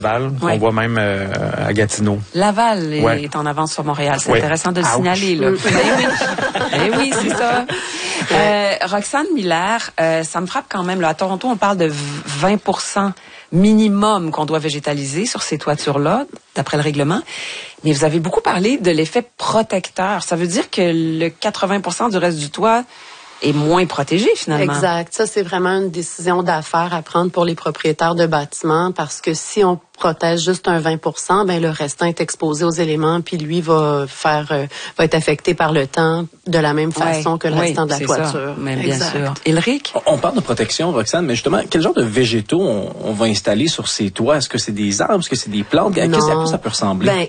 Laval, on voit même à Gatineau. Laval est en avance sur Montréal. C'est intéressant de le signaler, là. Oui, c'est ça. Roxane Miller, ça me frappe quand même, là. À Toronto, on parle de 20% minimum qu'on doit végétaliser sur ces toitures-là, d'après le règlement. Mais vous avez beaucoup parlé de l'effet protecteur. Ça veut dire que le 80% du reste du toit est moins protégé, finalement. Exact. Ça, c'est vraiment une décision d'affaires à prendre pour les propriétaires de bâtiments, parce que si on protège juste un 20%, ben le restant est exposé aux éléments, puis lui va être affecté par le temps de la même façon que le restant de la toiture. Mais bien sûr. Ulrich? On parle de protection, Roxane, mais justement, quel genre de végétaux on va installer sur ces toits? Est-ce que c'est des arbres? Est-ce que c'est des plantes? À quoi ça peut ressembler?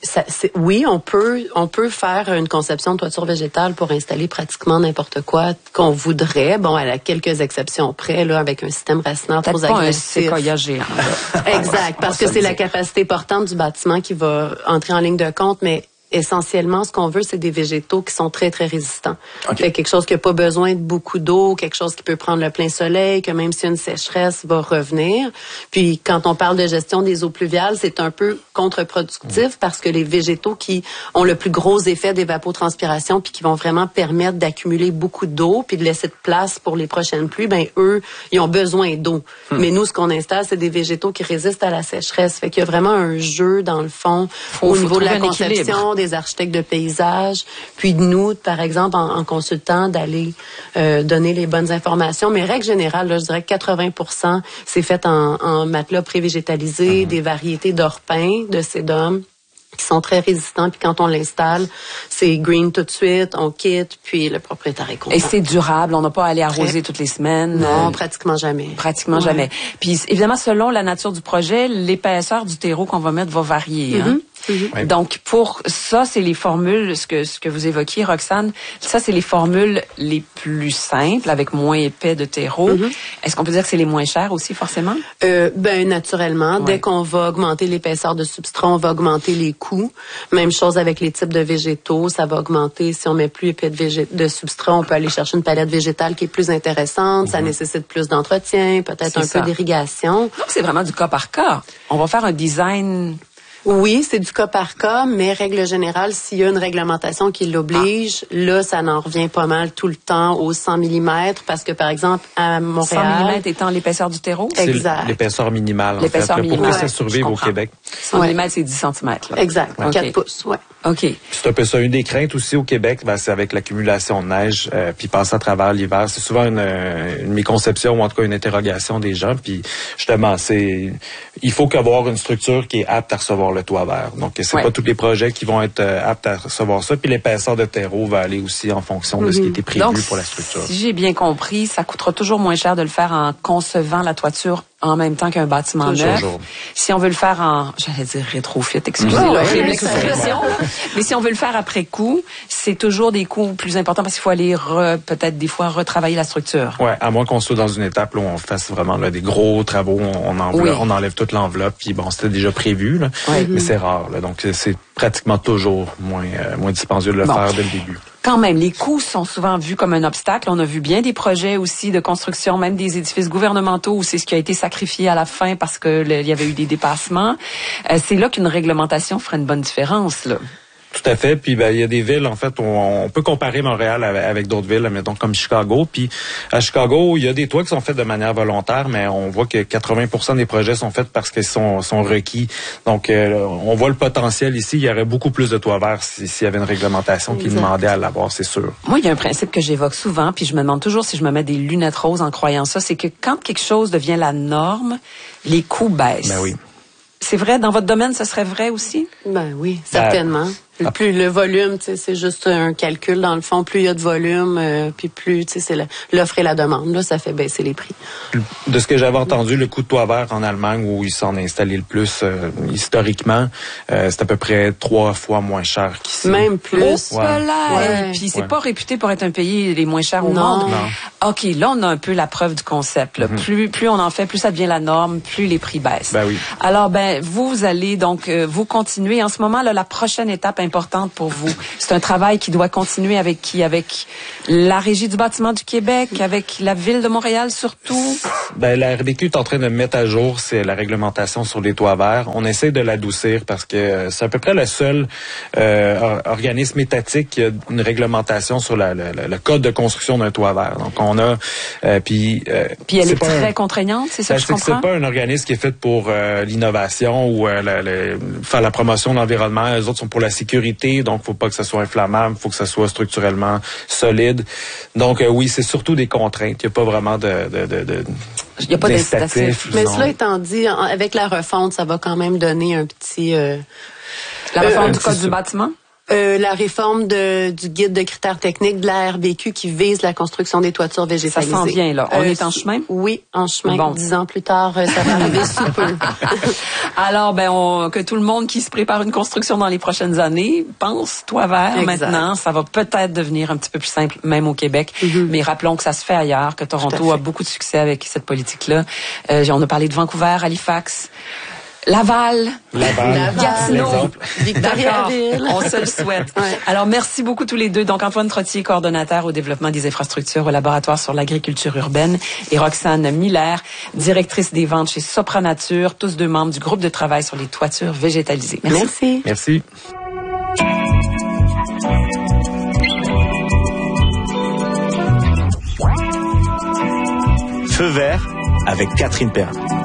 Oui, on peut faire une conception de toiture végétale pour installer pratiquement n'importe quoi qu'on voudrait. Bon, à quelques exceptions près, là, avec un système racinaire trop agressif. Peut-être pas un séquoia géant. Exact, parce que c'est la capacité portante du bâtiment qui va entrer en ligne de compte, mais essentiellement, ce qu'on veut, c'est des végétaux qui sont très, très résistants. Fait quelque chose qui n'a pas besoin de beaucoup d'eau, quelque chose qui peut prendre le plein soleil, que même si une sécheresse va revenir. Puis, quand on parle de gestion des eaux pluviales, c'est un peu contre-productif parce que les végétaux qui ont le plus gros effet d'évapotranspiration puis qui vont vraiment permettre d'accumuler beaucoup d'eau puis de laisser de place pour les prochaines pluies, ben eux, ils ont besoin d'eau. Mais nous, ce qu'on installe, c'est des végétaux qui résistent à la sécheresse. Fait qu'il y a vraiment un jeu, dans le fond, au niveau de la conception, des architectes de paysage, puis de nous, par exemple, en consultant, d'aller donner les bonnes informations. Mais règle générale, là, je dirais que 80%, c'est fait en matelas pré-végétalisés, des variétés d'orpins, de sédum, qui sont très résistants. Puis quand on l'installe, c'est green tout de suite, on quitte, puis le propriétaire est content. Et c'est durable, on n'a pas à aller arroser toutes les semaines. Non, pratiquement jamais. Pratiquement jamais. Puis évidemment, selon la nature du projet, l'épaisseur du terreau qu'on va mettre va varier. Hein? Oui. Donc, pour ça, c'est les formules, ce que vous évoquiez, Roxane, ça, c'est les formules les plus simples, avec moins épais de terreau. Est-ce qu'on peut dire que c'est les moins chers aussi, forcément? Naturellement. Dès qu'on va augmenter l'épaisseur de substrat, on va augmenter les coûts. Même chose avec les types de végétaux, ça va augmenter. Si on met plus épais de substrat, on peut aller chercher une palette végétale qui est plus intéressante. Ça nécessite plus d'entretien, peut-être un peu d'irrigation. Donc, c'est vraiment du cas par cas. On va faire un design... Oui, c'est du cas par cas, mais règle générale, s'il y a une réglementation qui l'oblige, là, ça en revient pas mal tout le temps aux 100 mm, parce que, par exemple, à Montréal... 100 mm étant l'épaisseur du terreau? Exact. C'est l'épaisseur minimale, l'épaisseur minimale. pour que ça survive au Québec. 100 mm, c'est 10 cm. Là. Exact, 4 pouces, OK. C'est un peu ça. Une des craintes aussi au Québec, c'est avec l'accumulation de neige, puis passer à travers l'hiver. C'est souvent une méconception ou en tout cas une interrogation des gens. Puis justement, il faut qu'avoir une structure qui est apte à recevoir le toit vert. Donc, c'est pas tous les projets qui vont être aptes à recevoir ça. Puis l'épaisseur de terreau va aller aussi en fonction de ce qui était prévu donc, pour la structure. Si j'ai bien compris, ça coûtera toujours moins cher de le faire en concevant la toiture en même temps qu'un bâtiment neuf. Si on veut le faire j'allais dire rétrofit, excusez-moi, l'expression. Mais si on veut le faire après coup, c'est toujours des coûts plus importants parce qu'il faut aller peut-être des fois retravailler la structure. Ouais, à moins qu'on soit dans une étape où on fasse vraiment des gros travaux, on enlève toute l'enveloppe, puis bon, c'était déjà prévu, là, mais c'est rare. Là, donc c'est pratiquement toujours moins dispendieux de le faire dès le début. Quand même, les coûts sont souvent vus comme un obstacle. On a vu bien des projets aussi de construction, même des édifices gouvernementaux où c'est ce qui a été sacrifié à la fin parce que il y avait eu des dépassements. C'est là qu'une réglementation ferait une bonne différence, là. Tout à fait. Puis il y a des villes, en fait, on peut comparer Montréal avec d'autres villes, mettons comme Chicago. Puis à Chicago, il y a des toits qui sont faits de manière volontaire, mais on voit que 80% des projets sont faits parce qu'ils sont requis. Donc on voit le potentiel ici. Il y aurait beaucoup plus de toits verts s'il y avait une réglementation qui demandait à l'avoir, c'est sûr. Moi, il y a un principe que j'évoque souvent, puis je me demande toujours si je me mets des lunettes roses en croyant ça, c'est que quand quelque chose devient la norme, les coûts baissent. Ben oui. C'est vrai, dans votre domaine, ce serait vrai aussi? Ben oui, certainement. Plus le volume, c'est juste un calcul dans le fond. Plus il y a de volume, puis plus, c'est l'offre et la demande. Là, ça fait baisser les prix. De ce que j'avais entendu, le coût de toit vert en Allemagne, où ils s'en installé le plus historiquement, c'est à peu près 3 fois moins cher qu'ici. Même plus. Puis c'est pas réputé pour être un pays les moins chers au monde. Non. OK, là, on a un peu la preuve du concept. Là. Plus on en fait, plus ça devient la norme, plus les prix baissent. Ben oui. Alors, vous allez donc, vous continuez. En ce moment, là, la prochaine étape importante pour vous? C'est un travail qui doit continuer avec qui? Avec la Régie du bâtiment du Québec, avec la Ville de Montréal surtout? Ben, la RBQ est en train de mettre à jour la réglementation sur les toits verts. On essaie de l'adoucir parce que c'est à peu près le seul organisme étatique qui a une réglementation sur le code de construction d'un toit vert. Donc, on a... puis elle est très contraignante, c'est ça que je comprends? C'est pas un organisme qui est fait pour l'innovation ou faire la promotion de l'environnement. Les autres sont pour la sécurité, donc faut pas que ça soit inflammable, faut que ça soit structurellement solide. Donc oui, c'est surtout des contraintes. Il n'y a pas vraiment il n'y a pas d'incitatif. Mais cela étant dit, avec la refonte, ça va quand même donner un petit... la refonte du code du bâtiment? La réforme du guide de critères techniques de la RBQ qui vise la construction des toitures végétalisées. Ça s'en vient, là. On est en chemin? Oui, en chemin. Bon. 10 ans plus tard, ça va arriver sous peu. Alors, que tout le monde qui se prépare une construction dans les prochaines années pense toit vert maintenant. Ça va peut-être devenir un petit peu plus simple, même au Québec. Mm-hmm. Mais rappelons que ça se fait ailleurs, que Toronto a beaucoup de succès avec cette politique-là. On a parlé de Vancouver, Halifax. Laval, Gatineau, Victoriaville. On se le souhaite. Ouais. Alors, merci beaucoup tous les deux. Donc, Antoine Trottier, coordonnateur au développement des infrastructures au laboratoire sur l'agriculture urbaine, et Roxane Miller, directrice des ventes chez Sopranature, tous deux membres du groupe de travail sur les toitures végétalisées. Merci. Merci. Feu vert avec Catherine Perrin.